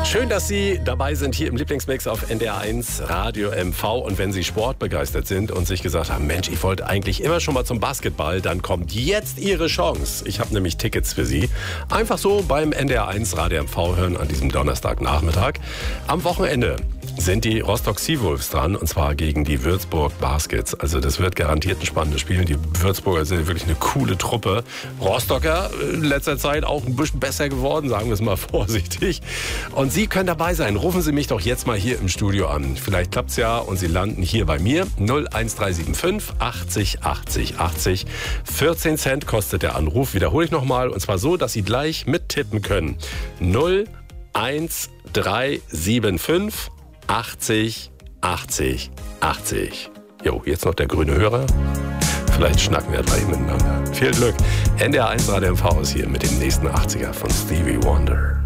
Schön, dass Sie dabei sind hier im Lieblingsmix auf NDR1 Radio MV. Und wenn Sie sportbegeistert sind und sich gesagt haben, Mensch, ich wollte eigentlich immer schon mal zum Basketball, dann kommt jetzt Ihre Chance. Ich habe nämlich Tickets für Sie. Einfach so beim NDR1 Radio MV hören an diesem Donnerstagnachmittag. Am Wochenende sind die Rostock Seawolves dran, und zwar gegen die Würzburg Baskets. Also das wird garantiert ein spannendes Spiel. Die Würzburger sind wirklich eine coole Truppe. Rostocker in letzter Zeit auch ein bisschen besser geworden, sagen wir es mal vorsichtig. Und Sie können dabei sein. Rufen Sie mich doch jetzt mal hier im Studio an. Vielleicht klappt's ja und Sie landen hier bei mir. 01375 80 80 80. 14 Cent kostet der Anruf. Wiederhole ich nochmal. Und zwar so, dass Sie gleich mittippen können. 01375 80 80 80. Jo, jetzt noch der grüne Hörer. Vielleicht schnacken wir gleich miteinander. Viel Glück. NDR1 Radio MV ist hier mit dem nächsten 80er von Stevie Wonder.